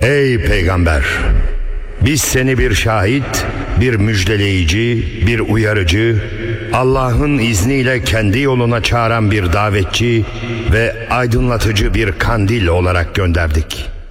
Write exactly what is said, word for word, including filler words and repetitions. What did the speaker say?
Ey peygamber! Biz seni bir şahit, bir müjdeleyici, bir uyarıcı, Allah'ın izniyle kendi yoluna çağıran bir davetçi ve aydınlatıcı bir kandil olarak gönderdik.